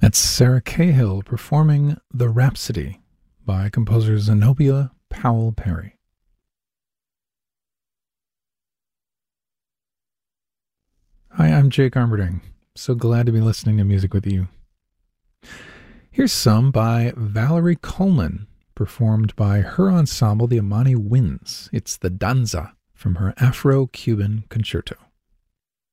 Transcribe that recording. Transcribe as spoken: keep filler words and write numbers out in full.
That's Sarah Cahill performing The Rhapsody by composer Zenobia Powell Perry. Hi, I'm Jake Armberding. So glad to be listening to music with you. Here's some by Valerie Coleman, performed by her ensemble, the Amani Winds. It's the Danza from her Afro-Cuban Concerto.